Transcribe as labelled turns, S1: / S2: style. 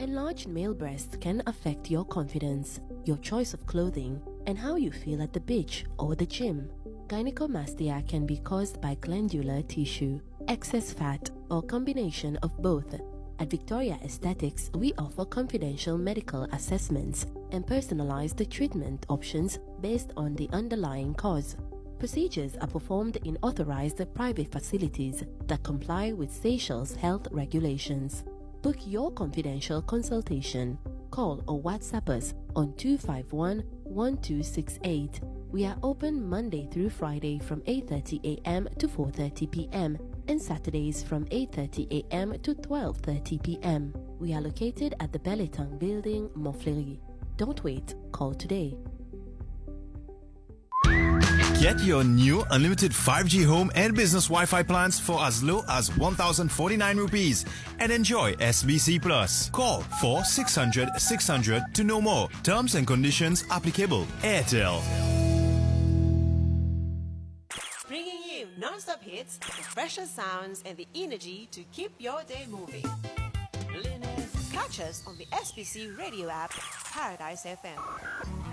S1: Enlarged male breasts can affect your confidence, your choice of clothing, and how you feel at the beach or the gym. Gynecomastia can be caused by glandular tissue, excess fat, or combination of both. At Victoria Aesthetics, we offer confidential medical assessments and personalized treatment options based on the underlying cause. Procedures are performed in authorized private facilities that comply with Seychelles health regulations. Book your confidential consultation. Call or WhatsApp us on 251-1268. We are open Monday through Friday from 8:30 a.m. to 4:30 p.m. and Saturdays from 8:30 a.m. to 12:30 p.m. We are located at the Belletang Building, Montfleury. Don't wait, call today.
S2: Get your new unlimited 5G home and business Wi-Fi plans for as low as 1,049 rupees and enjoy SBC Plus. Call 4600-600 to know more. Terms and conditions applicable. Airtel.
S3: Bringing you non-stop hits, the freshest sounds, and the energy to keep your day moving. Catch us on the SBC radio app, Paradise FM.